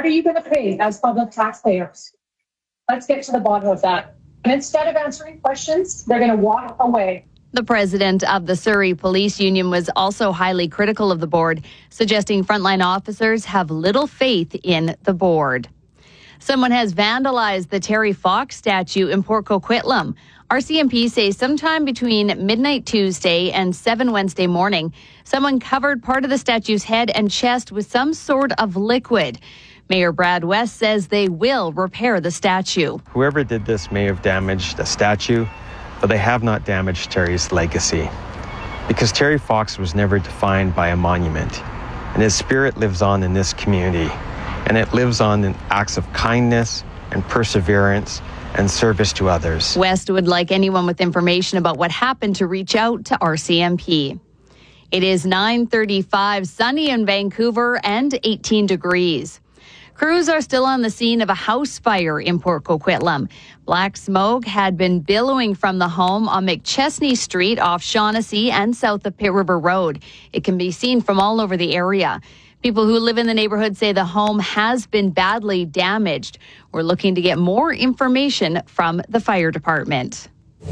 are you going to pay as public taxpayers? Let's get to the bottom of that. And instead of answering questions, they're going to walk away. The president of the Surrey Police Union was also highly critical of the board, suggesting frontline officers have little faith in the board. Someone has vandalized the Terry Fox statue in Port Coquitlam. RCMP says sometime between midnight Tuesday and 7 Wednesday morning, someone covered part of the statue's head and chest with some sort of liquid. Mayor Brad West says they will repair the statue. Whoever did this may have damaged a statue, but they have not damaged Terry's legacy. Because Terry Fox was never defined by a monument, and his spirit lives on in this community, and it lives on in acts of kindness and perseverance and service to others. West would like anyone with information about what happened to reach out to RCMP. It is 9:35, sunny in Vancouver and 18 degrees. Crews are still on the scene of a house fire in Port Coquitlam. Black smoke had been billowing from the home on McChesney Street off Shaughnessy and south of Pitt River Road. It can be seen from all over the area. People who live in the neighborhood say the home has been badly damaged. We're looking to get more information from the fire department.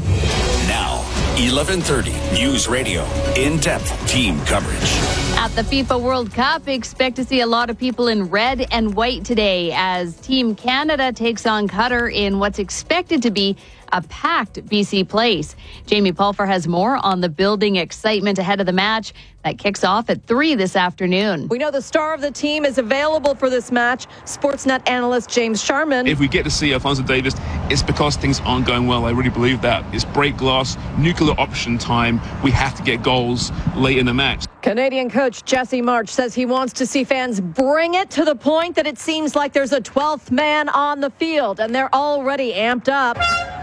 Now, 11:30 News Radio, in-depth team coverage. At the FIFA World Cup, expect to see a lot of people in red and white today as Team Canada takes on Qatar in what's expected to be a packed BC Place. Jamie Pulfer has more on the building excitement ahead of the match that kicks off at 3 this afternoon. We know the star of the team is available for this match, Sportsnet analyst James Sharman. If we get to see Alphonso Davies, it's because things aren't going well. I really believe that. It's break glass, nuclear option time. We have to get goals late in the match. Canadian coach Jesse March says he wants to see fans bring it to the point that it seems like there's a 12th man on the field, and they're already amped up.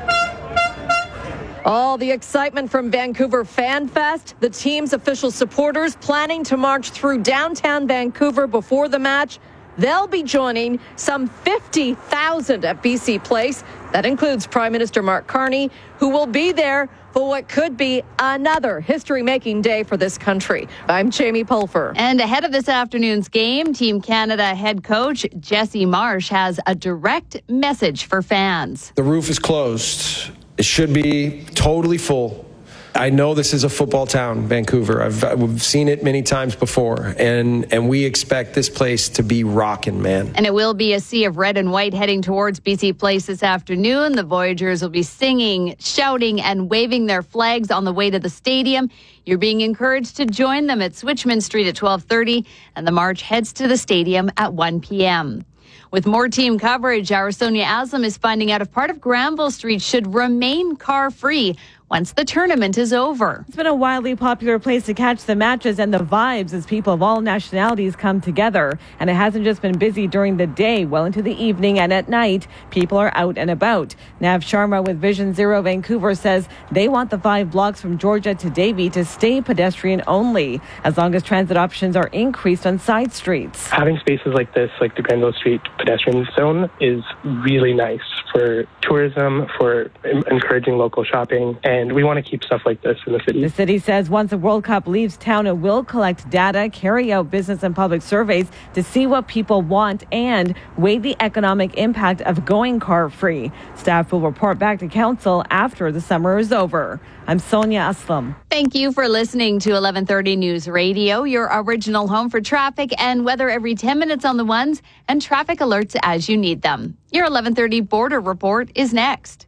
All the excitement from Vancouver Fan Fest, the team's official supporters planning to march through downtown Vancouver before the match. They'll be joining some 50,000 at BC Place. That includes Prime Minister Mark Carney, who will be there for what could be another history-making day for this country. I'm Jamie Pulfer. And ahead of this afternoon's game, Team Canada head coach Jesse Marsh has a direct message for fans. The roof is closed. It should be totally full. I know this is a football town, Vancouver. I've seen it many times before, and we expect this place to be rocking, man. And it will be a sea of red and white heading towards BC Place this afternoon. The Voyageurs will be singing, shouting, and waving their flags on the way to the stadium. You're being encouraged to join them at Switchman Street at 12:30, and the march heads to the stadium at 1 p.m. With more team coverage, our Sonia Aslam is finding out if part of Granville Street should remain car-free once the tournament is over. It's been a wildly popular place to catch the matches and the vibes as people of all nationalities come together. And it hasn't just been busy during the day, well into the evening and at night, people are out and about. Nav Sharma with Vision Zero Vancouver says they want the 5 blocks from Georgia to Davie to stay pedestrian only, as long as transit options are increased on side streets. Having spaces like this, like the Granville Street pedestrian zone, is really nice for tourism, for encouraging local shopping, and we want to keep stuff like this in the city. The city says once the World Cup leaves town, it will collect data, carry out business and public surveys to see what people want and weigh the economic impact of going car-free. Staff will report back to council after the summer is over. I'm Sonia Aslam. Thank you for listening to 1130 News Radio, your original home for traffic and weather every 10 minutes on the ones and traffic alerts as you need them. Your 1130 Border Report is next.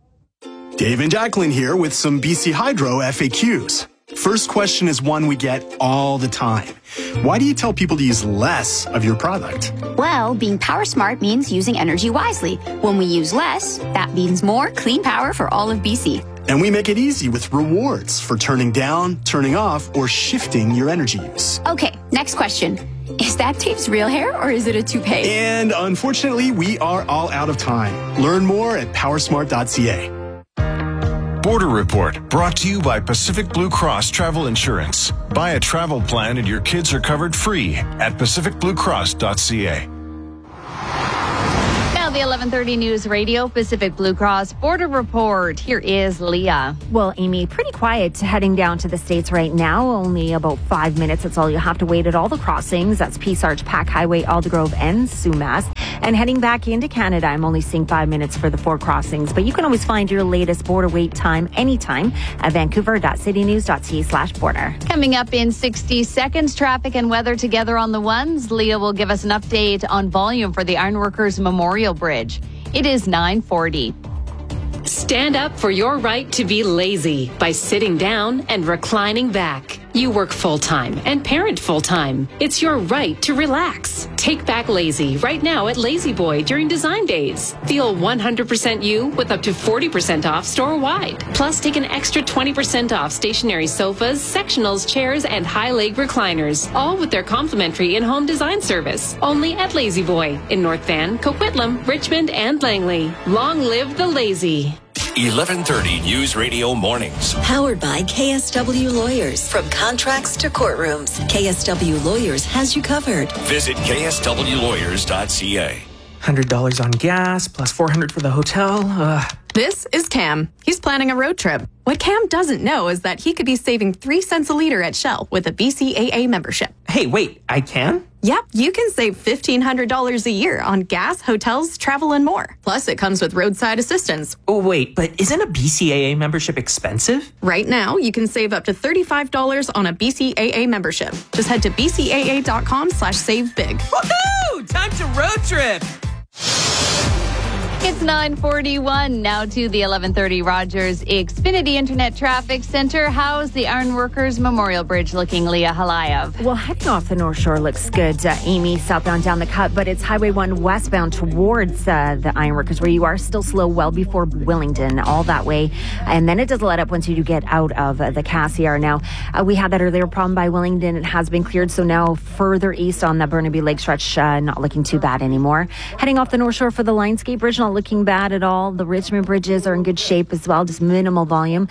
Dave and Jacqueline here with some BC Hydro FAQs. First question is one we get all the time. Why do you tell people to use less of your product? Well, being power smart means using energy wisely. When we use less, that means more clean power for all of BC. And we make it easy with rewards for turning down, turning off, or shifting your energy use. Okay, next question. Is that Dave's real hair or is it a toupee? And unfortunately, we are all out of time. Learn more at powersmart.ca. Border Report, brought to you by Pacific Blue Cross Travel Insurance. Buy a travel plan and your kids are covered free at pacificbluecross.ca. Now the 1130 News Radio Pacific Blue Cross Border Report. Here is Leah. Well, Amy, pretty quiet heading down to the States right now. Only about 5 minutes. That's all you have to wait at all the crossings. That's Peace Arch, Pack Highway, Aldergrove, and Sumas. And heading back into Canada, I'm only seeing 5 minutes for the 4 crossings, but you can always find your latest border wait time anytime at vancouver.citynews.ca/border. Coming up in 60 seconds, traffic and weather together on the ones. Leah will give us an update on volume for the Ironworkers Memorial Bridge. It is 9:40. Stand up for your right to be lazy by sitting down and reclining back. You work full-time and parent full-time. It's your right to relax. Take back lazy right now at Lazy Boy during design days. Feel 100% you with up to 40% off store-wide. Plus, take an extra 20% off stationary sofas, sectionals, chairs, and high-leg recliners. All with their complimentary in-home design service. Only at Lazy Boy in North Van, Coquitlam, Richmond, and Langley. Long live the lazy. 11:30 News Radio Mornings. Powered by KSW Lawyers. From contracts to courtrooms, KSW Lawyers has you covered. Visit kswlawyers.ca. $100 on gas, plus $400 for the hotel. This is Cam. He's planning a road trip. What Cam doesn't know is that he could be saving 3 cents a liter at Shell with a BCAA membership. Hey, wait, I can? Yep, you can save $1,500 a year on gas, hotels, travel, and more. Plus, it comes with roadside assistance. Oh, wait, but isn't a BCAA membership expensive? Right now, you can save up to $35 on a BCAA membership. Just head to bcaa.com/savebig. Woohoo! Time to road trip! It's 9:41 now to the 1130 Rogers Xfinity Internet Traffic Center. How's the Ironworkers Memorial Bridge looking, Leah Halayev? Well, heading off the North Shore looks good, Amy, southbound down the cut, but it's Highway 1 westbound towards the Ironworkers where you are still slow well before Willingdon, all that way. And then it does let up once you do get out of the Cassiar. Now, we had that earlier problem by Willingdon. It has been cleared, so now further east on the Burnaby Lake stretch, not looking too bad anymore. Heading off the North Shore for the Lionsgate Bridge, not looking bad at all. The Richmond bridges are in good shape as well, just minimal volume.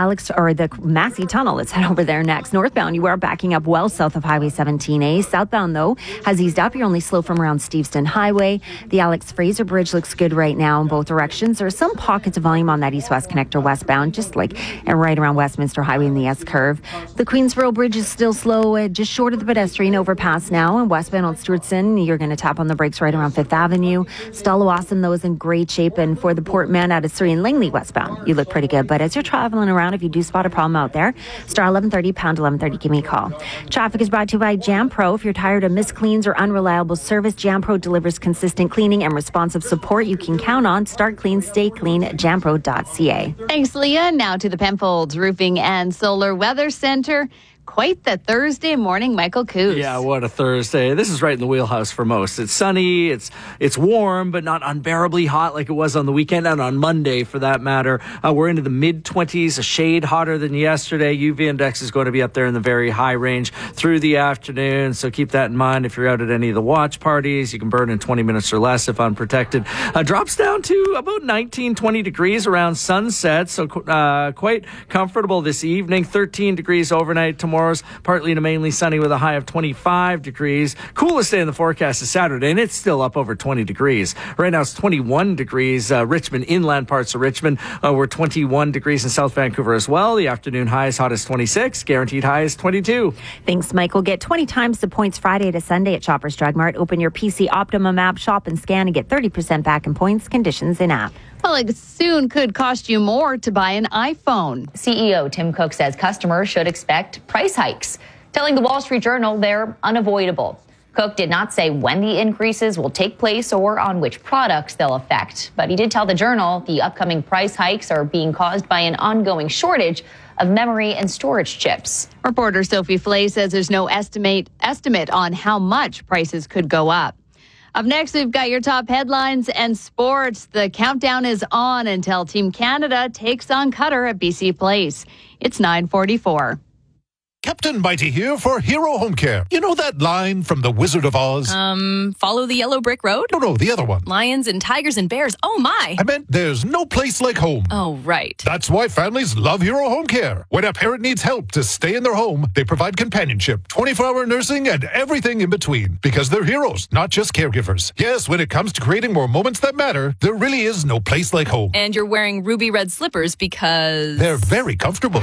The Massey Tunnel, let's head over there next. Northbound, you are backing up well south of Highway 17A. Southbound, though, has eased up. You're only slow from around Steveston Highway. The Alex Fraser Bridge looks good right now in both directions. There are some pockets of volume on that east-west connector westbound, just like right around Westminster Highway in the S-curve. The Queensboro Bridge is still slow, just short of the pedestrian overpass now. And westbound on Stewartson, you're going to tap on the brakes right around 5th Avenue. Stallawasson, though, is in great shape. And for the Port Man out of Surrey and Langley westbound, you look pretty good. But as you're traveling around, if you do spot a problem out there, star 1130, pound 1130, give me a call. Traffic is brought to you by Jam Pro. If you're tired of missed cleans or unreliable service, Jam Pro delivers consistent cleaning and responsive support you can count on. Start clean, stay clean, jampro.ca. Thanks, Leah. Now to the Penfolds Roofing and Solar Weather Center. Quite the Thursday morning, Michael Coos. Yeah, what a Thursday. This is right in the wheelhouse for most. It's sunny, it's warm, but not unbearably hot like it was on the weekend and on Monday for that matter. We're into the mid-20s, a shade hotter than yesterday. UV index is going to be up there in the very high range through the afternoon, so keep that in mind if you're out at any of the watch parties. You can burn in 20 minutes or less if unprotected. Drops down to about 19, 20 degrees around sunset, so quite comfortable this evening. 13 degrees overnight. Tomorrow's partly to mainly sunny with a high of 25 degrees. Coolest day in the forecast is Saturday, and it's still up over 20 degrees. Right now it's 21 degrees. Richmond, inland parts of Richmond, we're 21 degrees in South Vancouver as well. The afternoon high is hot as 26. Guaranteed high is 22. Thanks, Michael. Get 20 times the points Friday to Sunday at Shoppers Drug Mart. Open your PC Optimum app, shop and scan, and get 30% back in points. Conditions in app. Well, it soon could cost you more to buy an iPhone. CEO Tim Cook says customers should expect price hikes, telling the Wall Street Journal they're unavoidable. Cook did not say when the increases will take place or on which products they'll affect, but he did tell the Journal the upcoming price hikes are being caused by an ongoing shortage of memory and storage chips. Reporter Sophie Flay says there's no estimate on how much prices could go up. Up next, we've got your top headlines and sports. The countdown is on until Team Canada takes on Qatar at BC Place. It's 9:44. Captain Mighty here for Hero Home Care. You know that line from The Wizard of Oz? Follow the yellow brick road? No, the other one. Lions and tigers and bears. Oh, my. I meant there's no place like home. Oh, right. That's why families love Hero Home Care. When a parent needs help to stay in their home, they provide companionship, 24-hour nursing, and everything in between. Because they're heroes, not just caregivers. Yes, when it comes to creating more moments that matter, there really is no place like home. And you're wearing ruby red slippers because... they're very comfortable.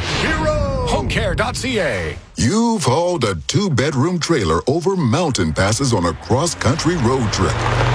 HomeCare.ca. You've hauled a 2-bedroom trailer over mountain passes on a cross-country road trip.